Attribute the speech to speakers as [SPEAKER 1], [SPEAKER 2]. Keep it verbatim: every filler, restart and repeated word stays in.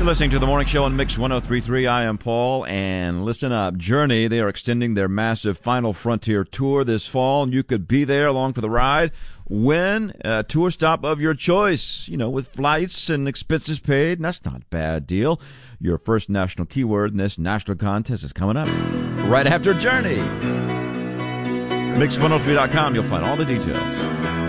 [SPEAKER 1] You're listening to The Morning Show on Mix one oh three point three. I am Paul, and listen up. Journey, they are extending their massive Final Frontier tour this fall, and you could be there along for the ride. Win a tour stop of your choice, you know, with flights and expenses paid. And that's not a bad deal. Your first national keyword in this national contest is coming up right after Journey. Mix one oh three dot com, you'll find all the details.